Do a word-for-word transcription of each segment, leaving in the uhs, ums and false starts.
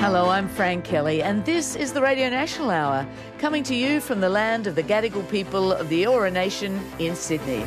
Hello, I'm Fran Kelly, and this is the Radio National Hour, coming to you from the land of the Gadigal people of the Eora Nation in Sydney.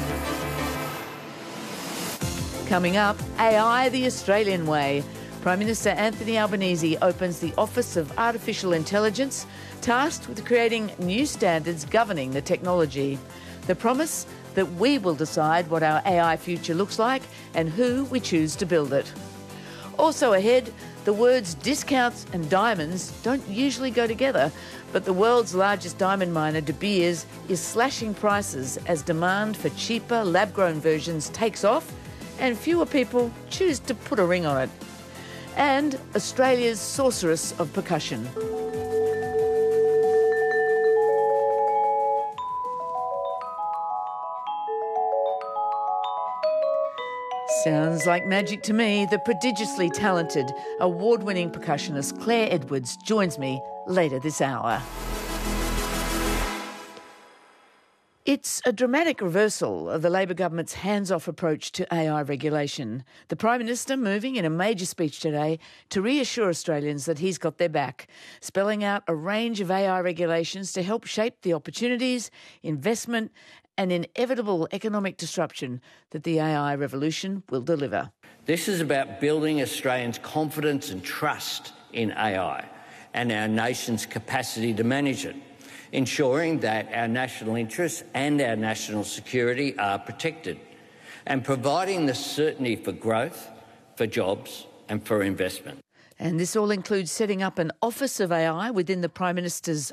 Coming up, A I the Australian way. Prime Minister Anthony Albanese opens the Office of Artificial Intelligence, tasked with creating new standards governing the technology. The promise that we will decide what our A I future looks like and who we choose to build it. Also ahead, the words discounts and diamonds don't usually go together, but the world's largest diamond miner, De Beers, is slashing prices as demand for cheaper lab-grown versions takes off and fewer people choose to put a ring on it. And Australia's sorceress of percussion. Sounds like magic to me. The prodigiously talented, award-winning percussionist Claire Edwards joins me later this hour. It's a dramatic reversal of the Labor government's hands-off approach to A I regulation. The Prime Minister moving in a major speech today to reassure Australians that he's got their back, spelling out a range of A I regulations to help shape the opportunities, investment and inevitable economic disruption that the A I revolution will deliver. This is about building Australians' confidence and trust in A I and our nation's capacity to manage it, ensuring that our national interests and our national security are protected, and providing the certainty for growth, for jobs and for investment. And this all includes setting up an Office of A I within the Prime Minister's